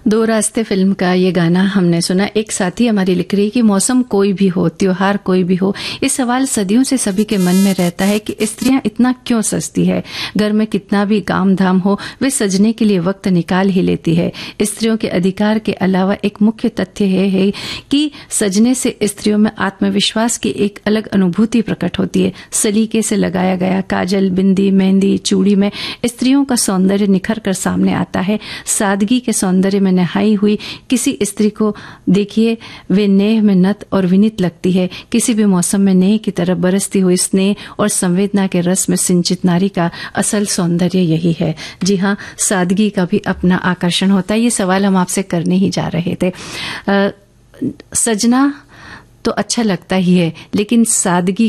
दो रास्ते फिल्म का ये गाना हमने सुना। एक साथी हमारी लिख रही है कि मौसम कोई भी हो, त्योहार कोई भी हो, ये सवाल सदियों से सभी के मन में रहता है कि स्त्रियां इतना क्यों सजती है। घर में कितना भी काम धाम हो, वे सजने के लिए वक्त निकाल ही लेती है। स्त्रियों के अधिकार के अलावा एक मुख्य तथ्य है कि सजने से स्त्रियों में आत्मविश्वास की एक अलग अनुभूति प्रकट होती है। सलीके से लगाया गया काजल, बिंदी, मेहंदी, चूड़ी में स्त्रियों का सौंदर्य निखर कर सामने आता है। सादगी के सौंदर्य में नहाई हुई किसी स्त्री को देखिए, वे नेह में नत और विनीत लगती है। किसी भी मौसम में नेह की तरफ बरसती हुई स्नेह और संवेदना के रस में सिंचित नारी का असल सौंदर्य यही है। जी हाँ, सादगी का भी अपना आकर्षण होता है। ये सवाल हम आपसे करने ही जा रहे थे। सजना तो अच्छा लगता ही है, लेकिन सादगी